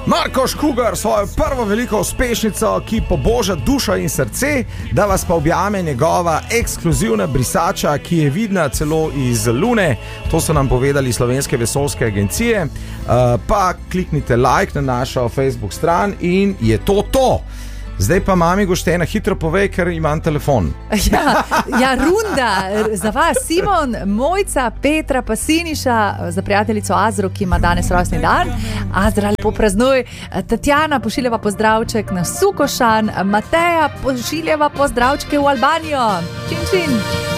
Marko Škugar svojo prvo veliko uspešnico, ki poboža dušo in srce, da vas pa objame njegova ekskluzivna brisača, ki je vidna celo iz Lune. To so nam povedali Slovenske vesoljske agencije. Pa kliknite like na našo Facebook stran in je to. Zdaj pa mami Goštena, hitro povej, ker imam telefon. Ja, runda za vas, Simon, Mojca, Petra, pa Siniša, za prijateljico Azro, ki ima danes rojstni dan. Azra, lepo praznuj. Tatjana pošiljava pozdravček na Sukošan, Mateja pošiljava pozdravčke v Albanijo. Čin, čin.